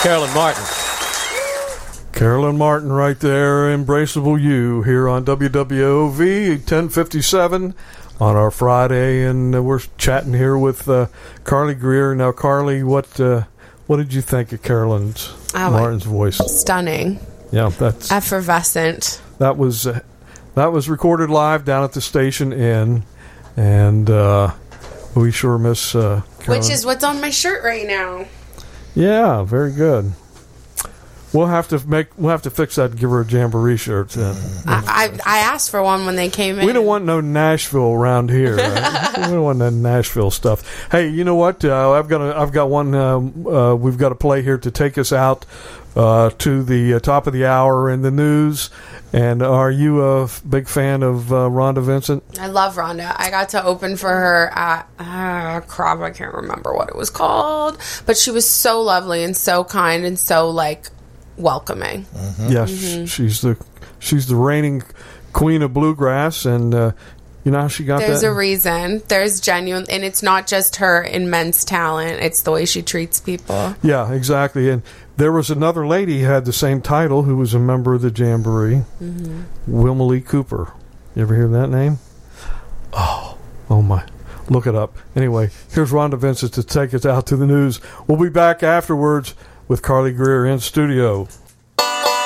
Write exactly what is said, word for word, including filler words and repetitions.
Carolyn Martin. Carolyn Martin right there, Embraceable You, here on W W O V ten fifty-seven on our Friday, and uh, we're chatting here with uh, Carly Greer. Now, Carly, what uh, what did you think of Carolyn's oh, Martin's voice? Stunning. Yeah, that's effervescent. That was uh, that was recorded live down at the Station Inn, and uh, we sure miss uh, Carolyn. Which is what's on my shirt right now. Yeah, very good. We'll have to make. We'll have to fix that and give her a Jamboree shirt. Then. I, I I asked for one when they came in. We don't want no Nashville around here. Right? We don't want that Nashville stuff. Hey, you know what? Uh, I've got a, I've got one. Um, uh, we've got a play here to take us out uh, to the uh, top of the hour in the news. And are you a f- big fan of uh, Rhonda Vincent? I love Rhonda. I got to open for her at uh, crap. I can't remember what it was called, but she was so lovely and so kind and so like. welcoming. Mm-hmm. Yes, mm-hmm. she's the she's the reigning queen of bluegrass, and uh, you know how she got There's that? There's a reason. There's genuine, and it's not just her immense talent. It's the way she treats people. Yeah, exactly. And there was another lady who had the same title who was a member of the Jamboree, mm-hmm. Wilma Lee Cooper. You ever hear that name? Oh, oh my. Look it up. Anyway, here's Rhonda Vincent to take us out to the news. We'll be back afterwards with Carly Greer in studio.